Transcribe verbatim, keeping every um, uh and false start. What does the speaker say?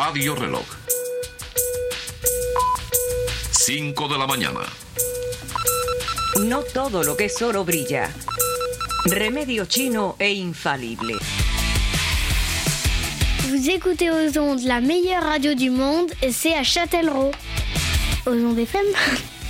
Radio Reloj. cinco de la mañana. No todo lo que es oro brilla. Remedio chino e infalible. Vous écoutez aux ondes la meilleure radio du monde et c'est à Châtellerault. Aux ondes F M.